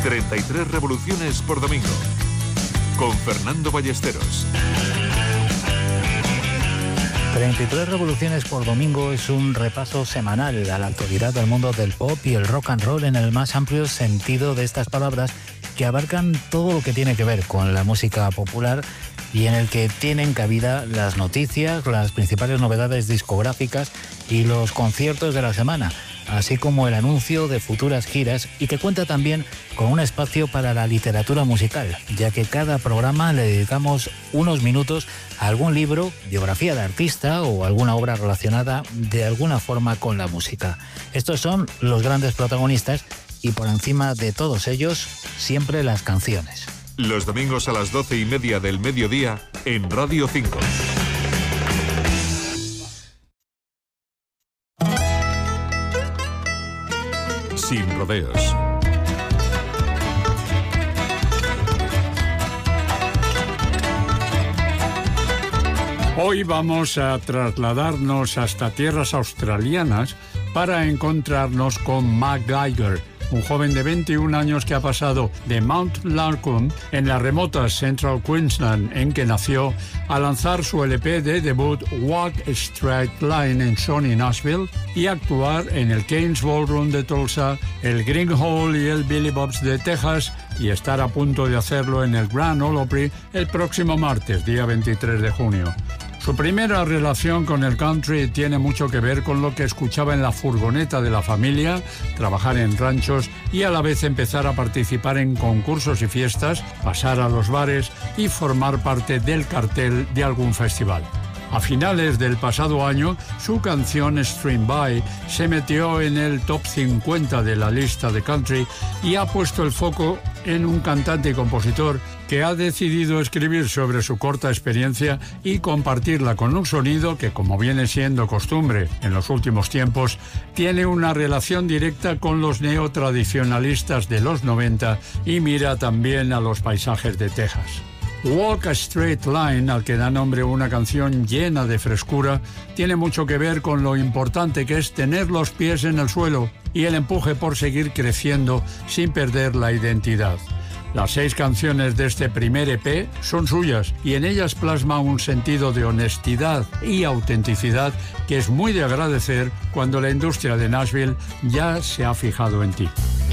33 revoluciones por domingo. Con Fernando Ballesteros. 33 revoluciones por domingo es un repaso semanal a la actualidad del mundo del pop y el rock and roll en el más amplio sentido de estas palabras, que abarcan todo lo que tiene que ver con la música popular y en el que tienen cabida las noticias, las principales novedades discográficas y los conciertos de la semana, así como el anuncio de futuras giras, y que cuenta también con un espacio para la literatura musical, ya que cada programa le dedicamos unos minutos a algún libro, biografía de artista o alguna obra relacionada de alguna forma con la música. Estos son los grandes protagonistas y por encima de todos ellos, siempre las canciones. Los domingos a las 12:30 del mediodía en Radio 5. Sin rodeos. Hoy vamos a trasladarnos hasta tierras australianas para encontrarnos con Mac Geiger, un joven de 21 años que ha pasado de Mount Larcombe, en la remota Central Queensland, en que nació, a lanzar su LP de debut Walk a Straight Line en Sony Nashville y actuar en el Keynes Ballroom de Tulsa, el Green Hall y el Billy Bob's de Texas, y estar a punto de hacerlo en el Grand Ole Opry el próximo martes, día 23 de junio. Su primera relación con el country tiene mucho que ver con lo que escuchaba en la furgoneta de la familia, trabajar en ranchos y a la vez empezar a participar en concursos y fiestas, pasar a los bares y formar parte del cartel de algún festival. A finales del pasado año, su canción Stream By se metió en el top 50 de la lista de country y ha puesto el foco en un cantante y compositor que ha decidido escribir sobre su corta experiencia y compartirla con un sonido que, como viene siendo costumbre en los últimos tiempos, tiene una relación directa con los neotradicionalistas de los 90 y mira también a los paisajes de Texas. Walk a Straight Line, al que da nombre una canción llena de frescura, tiene mucho que ver con lo importante que es tener los pies en el suelo y el empuje por seguir creciendo sin perder la identidad. Las 6 canciones de este primer EP son suyas y en ellas plasma un sentido de honestidad y autenticidad que es muy de agradecer cuando la industria de Nashville ya se ha fijado en ti.